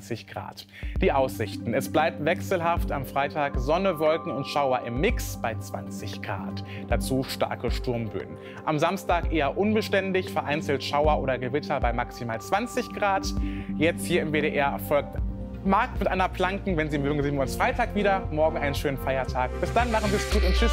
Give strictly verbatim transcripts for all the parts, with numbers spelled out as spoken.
zwanzig Grad. Die Aussichten: Es bleibt wechselhaft. Am Freitag Sonne, Wolken und Schauer im Mix bei zwanzig Grad. Dazu starke Sturmböen. Am Samstag eher unbeständig, vereinzelt Schauer oder Gewitter bei maximal zwanzig Grad. Jetzt hier im W D R erfolgt Markt mit einer Planken. Wenn Sie mögen, sehen wir uns Freitag wieder. Morgen einen schönen Feiertag. Bis dann, machen Sie es gut und tschüss.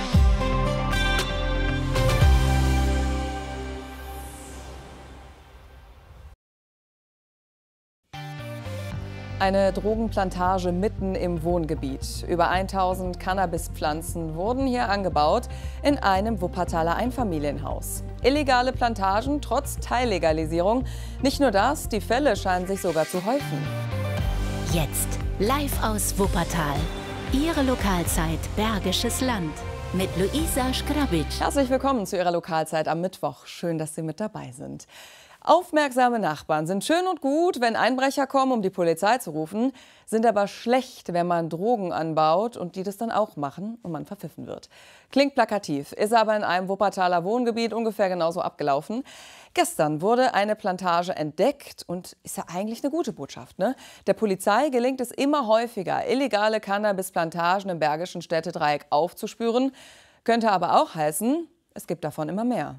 Eine Drogenplantage mitten im Wohngebiet. Über tausend Cannabispflanzen wurden hier angebaut in einem Wuppertaler Einfamilienhaus. Illegale Plantagen trotz Teillegalisierung. Nicht nur das, die Fälle scheinen sich sogar zu häufen. Jetzt live aus Wuppertal. Ihre Lokalzeit Bergisches Land mit Luisa Schgrabic. Herzlich willkommen zu Ihrer Lokalzeit am Mittwoch. Schön, dass Sie mit dabei sind. Aufmerksame Nachbarn sind schön und gut, wenn Einbrecher kommen, um die Polizei zu rufen, sind aber schlecht, wenn man Drogen anbaut und die das dann auch machen und man verpfiffen wird. Klingt plakativ, ist aber in einem Wuppertaler Wohngebiet ungefähr genauso abgelaufen. Gestern wurde eine Plantage entdeckt und ist ja eigentlich eine gute Botschaft, ne? Der Polizei gelingt es immer häufiger, illegale Cannabisplantagen im Bergischen Städtedreieck aufzuspüren. Könnte aber auch heißen, es gibt davon immer mehr.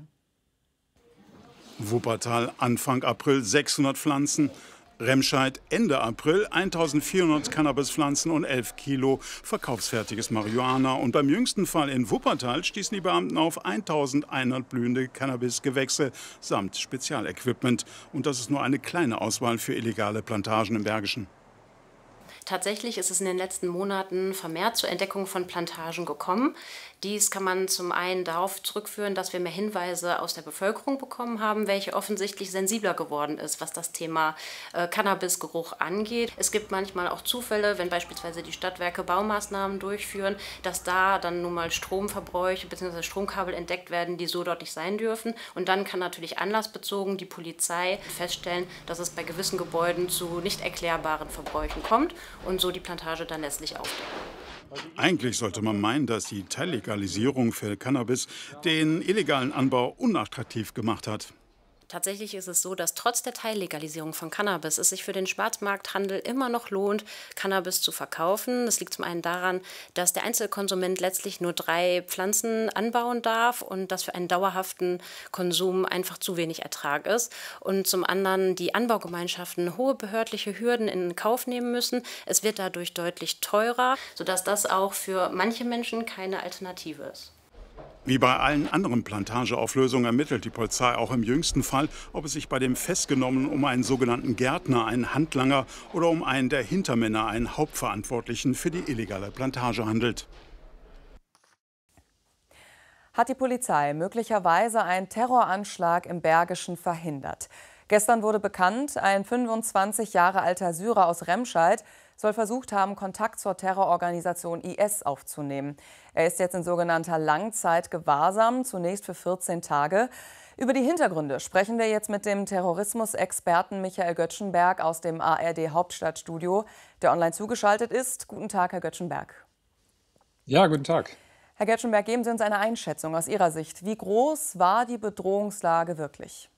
Wuppertal Anfang April sechshundert Pflanzen, Remscheid Ende April eintausendvierhundert Cannabispflanzen und elf Kilo verkaufsfertiges Marihuana. Und beim jüngsten Fall in Wuppertal stießen die Beamten auf eintausendeinhundert blühende Cannabisgewächse samt Spezialequipment. Und das ist nur eine kleine Auswahl für illegale Plantagen im Bergischen. Tatsächlich ist es in den letzten Monaten vermehrt zur Entdeckung von Plantagen gekommen. Dies kann man zum einen darauf zurückführen, dass wir mehr Hinweise aus der Bevölkerung bekommen haben, welche offensichtlich sensibler geworden ist, was das Thema äh, Cannabisgeruch angeht. Es gibt manchmal auch Zufälle, wenn beispielsweise die Stadtwerke Baumaßnahmen durchführen, dass da dann nun mal Stromverbräuche bzw. Stromkabel entdeckt werden, die so dort nicht sein dürfen. Und dann kann natürlich anlassbezogen die Polizei feststellen, dass es bei gewissen Gebäuden zu nicht erklärbaren Verbräuchen kommt und so die Plantage dann letztlich aufdecken. Eigentlich sollte man meinen, dass die Teillegalisierung für Cannabis den illegalen Anbau unattraktiv gemacht hat. Tatsächlich ist es so, dass trotz der Teillegalisierung von Cannabis es sich für den Schwarzmarkthandel immer noch lohnt, Cannabis zu verkaufen. Das liegt zum einen daran, dass der Einzelkonsument letztlich nur drei Pflanzen anbauen darf und das für einen dauerhaften Konsum einfach zu wenig Ertrag ist. Und zum anderen die Anbaugemeinschaften hohe behördliche Hürden in Kauf nehmen müssen. Es wird dadurch deutlich teurer, sodass das auch für manche Menschen keine Alternative ist. Wie bei allen anderen Plantageauflösungen ermittelt die Polizei auch im jüngsten Fall, ob es sich bei dem Festgenommenen um einen sogenannten Gärtner, einen Handlanger oder um einen der Hintermänner, einen Hauptverantwortlichen für die illegale Plantage handelt. Hat die Polizei möglicherweise einen Terroranschlag im Bergischen verhindert? Gestern wurde bekannt, ein fünfundzwanzig Jahre alter Syrer aus Remscheid soll versucht haben, Kontakt zur Terrororganisation I S aufzunehmen. Er ist jetzt in sogenannter Langzeitgewahrsam, zunächst für vierzehn Tage. Über die Hintergründe sprechen wir jetzt mit dem Terrorismusexperten Michael Göttschenberg aus dem A R D-Hauptstadtstudio, der online zugeschaltet ist. Guten Tag, Herr Göttschenberg. Ja, guten Tag. Herr Göttschenberg, geben Sie uns eine Einschätzung aus Ihrer Sicht. Wie groß war die Bedrohungslage wirklich?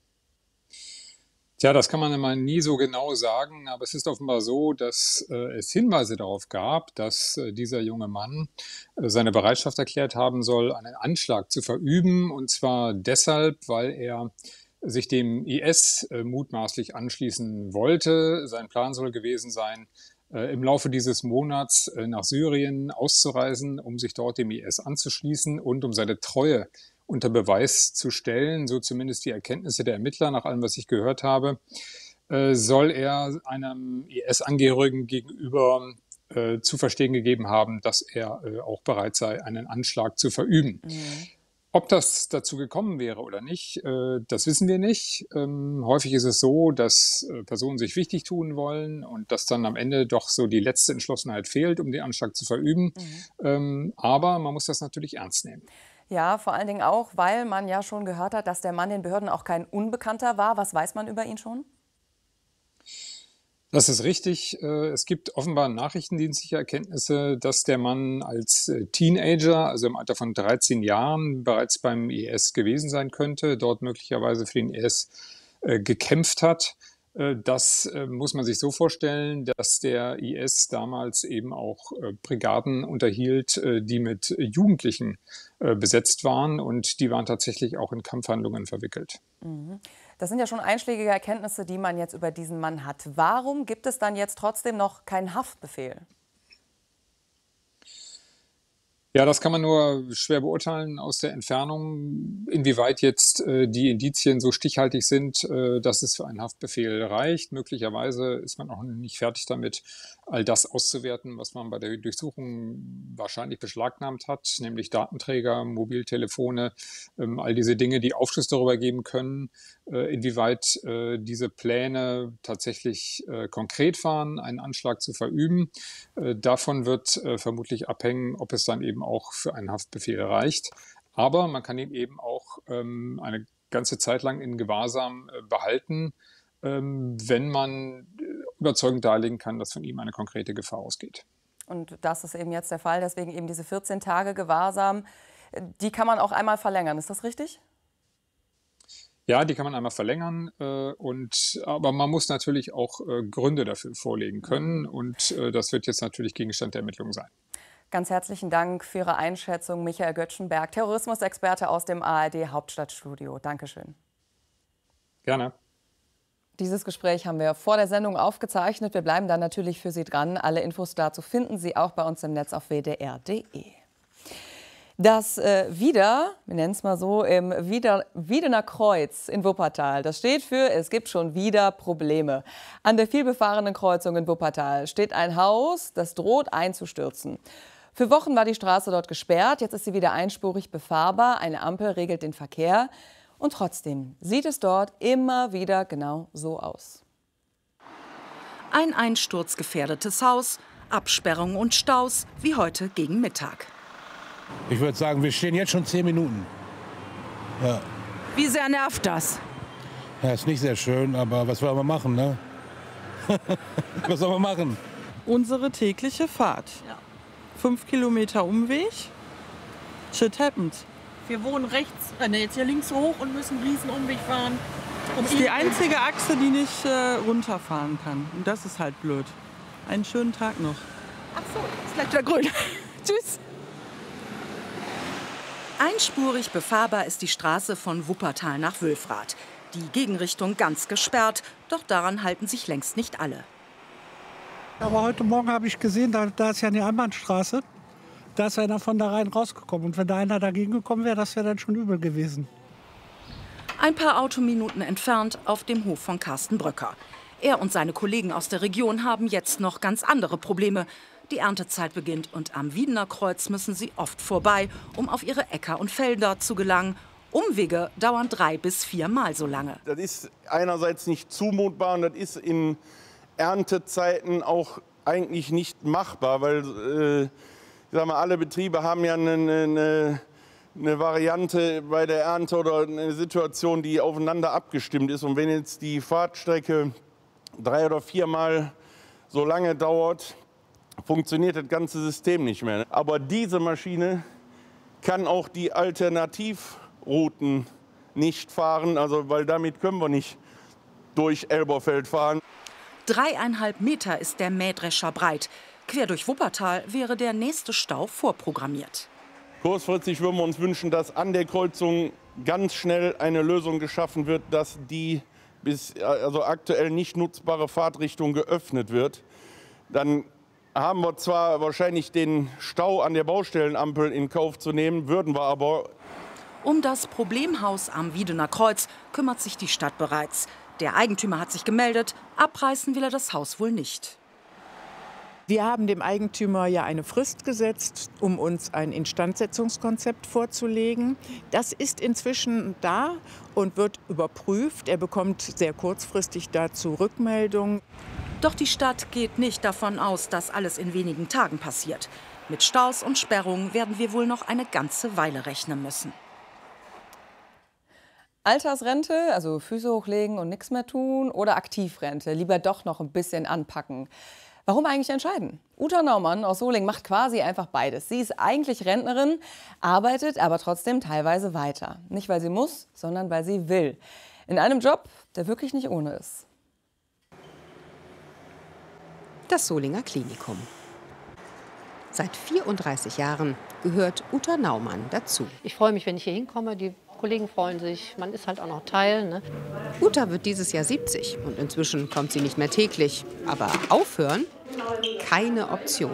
Tja, das kann man immer nie so genau sagen, aber es ist offenbar so, dass äh, es Hinweise darauf gab, dass äh, dieser junge Mann äh, seine Bereitschaft erklärt haben soll, einen Anschlag zu verüben, und zwar deshalb, weil er sich dem I S äh, mutmaßlich anschließen wollte. Sein Plan soll gewesen sein, äh, im Laufe dieses Monats äh, nach Syrien auszureisen, um sich dort dem I S anzuschließen und um seine Treue unter Beweis zu stellen, so zumindest die Erkenntnisse der Ermittler, nach allem, was ich gehört habe, äh, soll er einem I S-Angehörigen gegenüber äh, zu verstehen gegeben haben, dass er äh, auch bereit sei, einen Anschlag zu verüben. Mhm. Ob das dazu gekommen wäre oder nicht, äh, das wissen wir nicht. Ähm, häufig ist es so, dass äh, Personen sich wichtig tun wollen und dass dann am Ende doch so die letzte Entschlossenheit fehlt, um den Anschlag zu verüben. Mhm. Ähm, aber man muss das natürlich ernst nehmen. Ja, vor allen Dingen auch, weil man ja schon gehört hat, dass der Mann den Behörden auch kein Unbekannter war. Was weiß man über ihn schon? Das ist richtig. Es gibt offenbar nachrichtendienstliche Erkenntnisse, dass der Mann als Teenager, also im Alter von dreizehn Jahren, bereits beim I S gewesen sein könnte, dort möglicherweise für den I S gekämpft hat. Das muss man sich so vorstellen, dass der I S damals eben auch Brigaden unterhielt, die mit Jugendlichen besetzt waren, und die waren tatsächlich auch in Kampfhandlungen verwickelt. Das sind ja schon einschlägige Erkenntnisse, die man jetzt über diesen Mann hat. Warum gibt es dann jetzt trotzdem noch keinen Haftbefehl? Ja, das kann man nur schwer beurteilen aus der Entfernung, inwieweit jetzt äh, die Indizien so stichhaltig sind, äh, dass es für einen Haftbefehl reicht. Möglicherweise ist man auch nicht fertig damit, all das auszuwerten, was man bei der Durchsuchung wahrscheinlich beschlagnahmt hat, nämlich Datenträger, Mobiltelefone, ähm, all diese Dinge, die Aufschluss darüber geben können, äh, inwieweit äh, diese Pläne tatsächlich äh, konkret waren, einen Anschlag zu verüben. Äh, davon wird äh, vermutlich abhängen, ob es dann eben auch für einen Haftbefehl reicht. Aber man kann ihn eben auch ähm, eine ganze Zeit lang in Gewahrsam äh, behalten, ähm, wenn man äh, überzeugend darlegen kann, dass von ihm eine konkrete Gefahr ausgeht. Und das ist eben jetzt der Fall, deswegen eben diese vierzehn Tage Gewahrsam, die kann man auch einmal verlängern, ist das richtig? Ja, die kann man einmal verlängern, äh, und, aber man muss natürlich auch äh, Gründe dafür vorlegen können, und äh, das wird jetzt natürlich Gegenstand der Ermittlungen sein. Ganz herzlichen Dank für Ihre Einschätzung, Michael Göttschenberg, Terrorismusexperte aus dem A R D Hauptstadtstudio. Dankeschön. Gerne. Dieses Gespräch haben wir vor der Sendung aufgezeichnet. Wir bleiben dann natürlich für Sie dran. Alle Infos dazu finden Sie auch bei uns im Netz auf w d r punkt d e. Das äh, Wieder, wir nennen es mal so, im Wieder, Wiedener Kreuz in Wuppertal, das steht für, es gibt schon wieder Probleme. An der vielbefahrenen Kreuzung in Wuppertal steht ein Haus, das droht einzustürzen. Für Wochen war die Straße dort gesperrt, jetzt ist sie wieder einspurig befahrbar, eine Ampel regelt den Verkehr. Und trotzdem sieht es dort immer wieder genau so aus. Ein einsturzgefährdetes Haus, Absperrungen und Staus, wie heute gegen Mittag. Ich würde sagen, wir stehen jetzt schon zehn Minuten. Ja. Wie sehr nervt das? Ja, ist nicht sehr schön, aber was wollen wir machen, ne? Was soll man machen? Unsere tägliche Fahrt. Ja. Fünf Kilometer Umweg. Shit happens. Wir wohnen rechts, äh, jetzt hier links hoch und müssen einen riesen Umweg fahren. Um das ist die einzige Achse, die nicht äh, runterfahren kann. Und das ist halt blöd. Einen schönen Tag noch. Ach so, ist gleich wieder grün. Tschüss. Einspurig befahrbar ist die Straße von Wuppertal nach Wülfrath. Die Gegenrichtung ganz gesperrt, doch daran halten sich längst nicht alle. Aber heute Morgen habe ich gesehen, da, da ist ja eine Einbahnstraße. Da ist einer von da rein rausgekommen. Und wenn da einer dagegen gekommen wäre, das wäre dann schon übel gewesen. Ein paar Autominuten entfernt auf dem Hof von Carsten Bröcker. Er und seine Kollegen aus der Region haben jetzt noch ganz andere Probleme. Die Erntezeit beginnt und am Wiedener Kreuz müssen sie oft vorbei, um auf ihre Äcker und Felder zu gelangen. Umwege dauern drei bis viermal so lange. Das ist einerseits nicht zumutbar und das ist in Erntezeiten auch eigentlich nicht machbar, weil äh, ich sag mal, alle Betriebe haben ja eine, eine, eine Variante bei der Ernte oder eine Situation, die aufeinander abgestimmt ist. Und wenn jetzt die Fahrtstrecke drei oder viermal so lange dauert, funktioniert das ganze System nicht mehr. Aber diese Maschine kann auch die Alternativrouten nicht fahren, also weil damit können wir nicht durch Elberfeld fahren. Dreieinhalb Meter ist der Mähdrescher breit. Quer durch Wuppertal wäre der nächste Stau vorprogrammiert. Kurzfristig würden wir uns wünschen, dass an der Kreuzung ganz schnell eine Lösung geschaffen wird, dass die bis also aktuell nicht nutzbare Fahrtrichtung geöffnet wird. Dann haben wir zwar wahrscheinlich den Stau an der Baustellenampel in Kauf zu nehmen, würden wir aber. Um das Problemhaus am Wiedener Kreuz kümmert sich die Stadt bereits. Der Eigentümer hat sich gemeldet, abreißen will er das Haus wohl nicht. Wir haben dem Eigentümer ja eine Frist gesetzt, um uns ein Instandsetzungskonzept vorzulegen. Das ist inzwischen da und wird überprüft. Er bekommt sehr kurzfristig dazu Rückmeldung. Doch die Stadt geht nicht davon aus, dass alles in wenigen Tagen passiert. Mit Staus und Sperrungen werden wir wohl noch eine ganze Weile rechnen müssen. Altersrente, also Füße hochlegen und nichts mehr tun, oder Aktivrente, lieber doch noch ein bisschen anpacken. Warum eigentlich entscheiden? Uta Naumann aus Solingen macht quasi einfach beides. Sie ist eigentlich Rentnerin, arbeitet aber trotzdem teilweise weiter. Nicht, weil sie muss, sondern weil sie will. In einem Job, der wirklich nicht ohne ist. Das Solinger Klinikum. Seit vierunddreißig Jahren gehört Uta Naumann dazu. Ich freue mich, wenn ich hier hinkomme. Die Kollegen freuen sich. Man ist halt auch noch Teil. Ne? Uta wird dieses Jahr siebzig und inzwischen kommt sie nicht mehr täglich. Aber aufhören? Keine Option.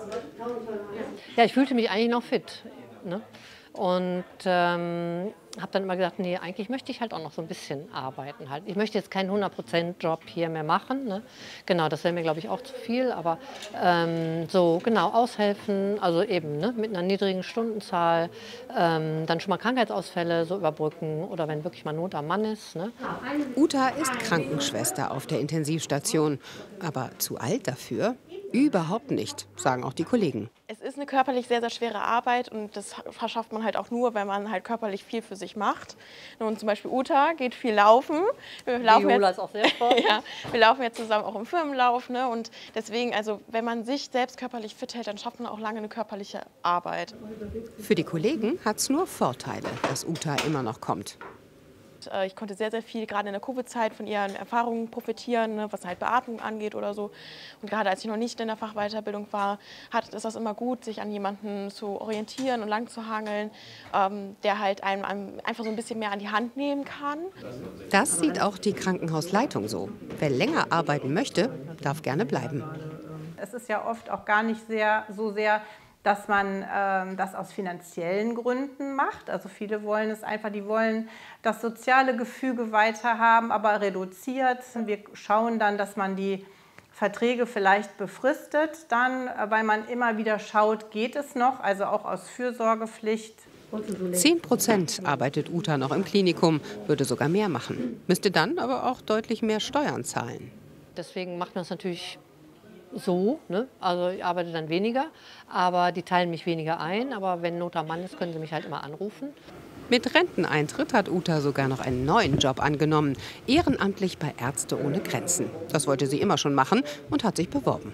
Ja, ich fühlte mich eigentlich noch fit. Ne? Und ähm, habe dann immer gesagt, nee, eigentlich möchte ich halt auch noch so ein bisschen arbeiten. Halt. Ich möchte jetzt keinen hundert Prozent Job hier mehr machen. Ne? Genau, das wäre mir, glaube ich, auch zu viel. Aber ähm, so genau aushelfen, also eben ne, mit einer niedrigen Stundenzahl, ähm, dann schon mal Krankheitsausfälle so überbrücken oder wenn wirklich mal Not am Mann ist. Ne? Uta ist Krankenschwester auf der Intensivstation, aber zu alt dafür? Überhaupt nicht, sagen auch die Kollegen. Es ist eine körperlich sehr, sehr schwere Arbeit und das verschafft man halt auch nur, wenn man halt körperlich viel für sich macht. Und zum Beispiel Uta geht viel laufen. Wir laufen Viola jetzt, ist auch sehr sport. ja, wir laufen jetzt zusammen auch im Firmenlauf. Ne? Und deswegen, also wenn man sich selbst körperlich fit hält, dann schafft man auch lange eine körperliche Arbeit. Für die Kollegen hat es nur Vorteile, dass Uta immer noch kommt. Ich konnte sehr, sehr viel gerade in der Covid-Zeit von ihren Erfahrungen profitieren, ne, was halt Beatmung angeht oder so. Und gerade als ich noch nicht in der Fachweiterbildung war, hat, ist das immer gut, sich an jemanden zu orientieren und lang zu hangeln, ähm, der halt einem, einem einfach so ein bisschen mehr an die Hand nehmen kann. Das sieht auch die Krankenhausleitung so. Wer länger arbeiten möchte, darf gerne bleiben. Es ist ja oft auch gar nicht sehr, so sehr, dass man ähm, das aus finanziellen Gründen macht. Also viele wollen es einfach, die wollen das soziale Gefüge weiter haben, aber reduziert. Wir schauen dann, dass man die Verträge vielleicht befristet, dann, weil man immer wieder schaut, geht es noch, also auch aus Fürsorgepflicht. Zehn Prozent arbeitet Uta noch im Klinikum, würde sogar mehr machen, müsste dann aber auch deutlich mehr Steuern zahlen. Deswegen macht man es natürlich so, ne? Also ich arbeite dann weniger, aber die teilen mich weniger ein. Aber wenn Not am Mann ist, können sie mich halt immer anrufen. Mit Renteneintritt hat Uta sogar noch einen neuen Job angenommen, ehrenamtlich bei Ärzte ohne Grenzen. Das wollte sie immer schon machen und hat sich beworben.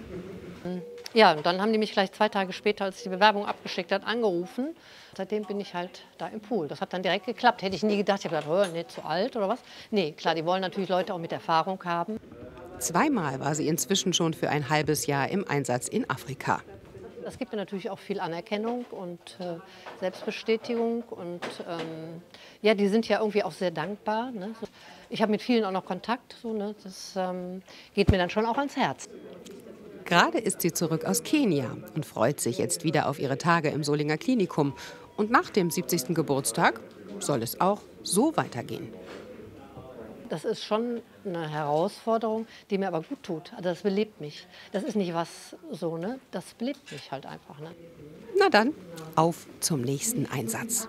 Ja, und dann haben die mich gleich zwei Tage später, als die Bewerbung abgeschickt hat, angerufen. Seitdem bin ich halt da im Pool. Das hat dann direkt geklappt. Hätte ich nie gedacht, ich habe gedacht, oh, nicht zu alt oder was. Nee, klar, die wollen natürlich Leute auch mit Erfahrung haben. Zweimal war sie inzwischen schon für ein halbes Jahr im Einsatz in Afrika. Das gibt mir natürlich auch viel Anerkennung und äh, Selbstbestätigung. Und ähm, ja, die sind ja irgendwie auch sehr dankbar. Ne? Ich habe mit vielen auch noch Kontakt. So, ne? Das ähm, geht mir dann schon auch ans Herz. Gerade ist sie zurück aus Kenia und freut sich jetzt wieder auf ihre Tage im Solinger Klinikum. Und nach dem siebzigsten Geburtstag soll es auch so weitergehen. Das ist schon eine Herausforderung, die mir aber gut tut. Also das belebt mich. Das ist nicht was so, ne? Das belebt mich halt einfach. Ne? Na dann, auf zum nächsten Einsatz.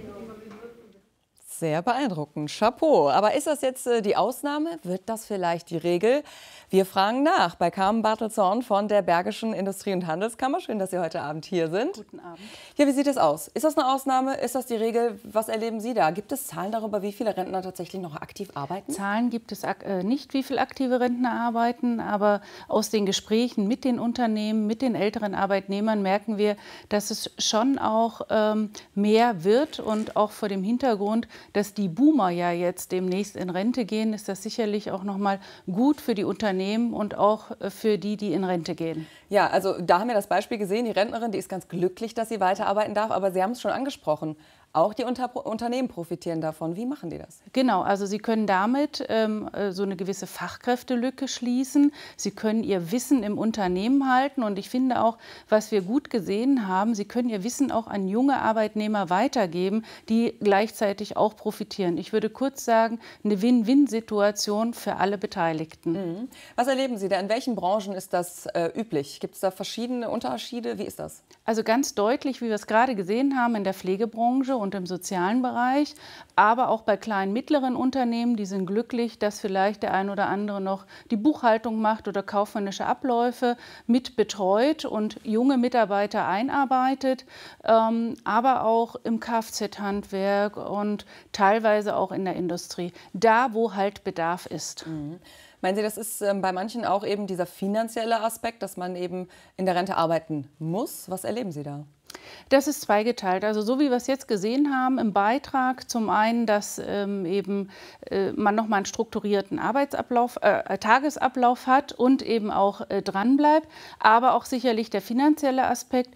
Sehr beeindruckend. Chapeau. Aber ist das jetzt äh, die Ausnahme? Wird das vielleicht die Regel? Wir fragen nach bei Carmen Bartelzorn von der Bergischen Industrie- und Handelskammer. Schön, dass Sie heute Abend hier sind. Guten Abend. Ja, wie sieht es aus? Ist das eine Ausnahme? Ist das die Regel? Was erleben Sie da? Gibt es Zahlen darüber, wie viele Rentner tatsächlich noch aktiv arbeiten? Zahlen gibt es äh, nicht, wie viele aktive Rentner arbeiten. Aber aus den Gesprächen mit den Unternehmen, mit den älteren Arbeitnehmern merken wir, dass es schon auch ähm, mehr wird. Und auch vor dem Hintergrund, dass die Boomer ja jetzt demnächst in Rente gehen, ist das sicherlich auch noch mal gut für die Unternehmen und auch für die, die in Rente gehen. Ja, also da haben wir das Beispiel gesehen. Die Rentnerin, die ist ganz glücklich, dass sie weiterarbeiten darf. Aber Sie haben es schon angesprochen. Auch die Unter Unternehmen profitieren davon. Wie machen die das? Genau, also sie können damit ähm, so eine gewisse Fachkräftelücke schließen. Sie können ihr Wissen im Unternehmen halten. Und ich finde auch, was wir gut gesehen haben, sie können ihr Wissen auch an junge Arbeitnehmer weitergeben, die gleichzeitig auch profitieren. Ich würde kurz sagen, eine Win-Win-Situation für alle Beteiligten. Mhm. Was erleben Sie da? In welchen Branchen ist das äh, üblich? Gibt es da verschiedene Unterschiede? Wie ist das? Also ganz deutlich, wie wir es gerade gesehen haben, in der Pflegebranche und im sozialen Bereich, aber auch bei kleinen, mittleren Unternehmen, die sind glücklich, dass vielleicht der ein oder andere noch die Buchhaltung macht oder kaufmännische Abläufe mit betreut und junge Mitarbeiter einarbeitet, ähm, aber auch im Kfz-Handwerk und teilweise auch in der Industrie, da wo halt Bedarf ist. Mhm. Meinen Sie, das ist ähm, bei manchen auch eben dieser finanzielle Aspekt, dass man eben in der Rente arbeiten muss? Was erleben Sie da? Das ist zweigeteilt. Also so wie wir es jetzt gesehen haben im Beitrag, zum einen, dass ähm, eben äh, man nochmal einen strukturierten Arbeitsablauf, äh, Tagesablauf hat und eben auch äh, dranbleibt, aber auch sicherlich der finanzielle Aspekt.